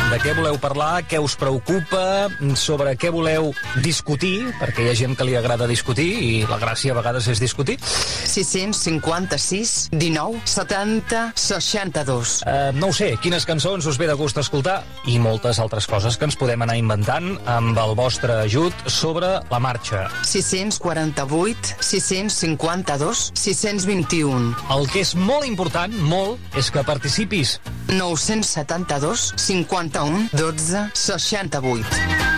De què voleu parlar, què us preocupa, sobre què voleu discutir, perquè hi ha gent que li agrada discutir i la gràcia a vegades és discutir. 656 19 70 62. No ho sé, quines cançons us ve de gust escoltar i moltes altres coses que ens podem anar inventant amb el vostre ajut sobre la marxa. 648 652 621. El que és molt important, molt, és que participis. 972 51 12 68.